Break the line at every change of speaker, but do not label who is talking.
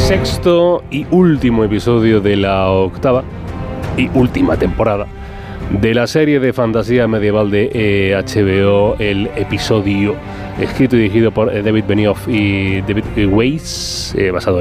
Sexto y último episodio de la octava y última temporada de la serie de fantasía medieval de HBO, el episodio escrito y dirigido por David Benioff y David Weiss, basado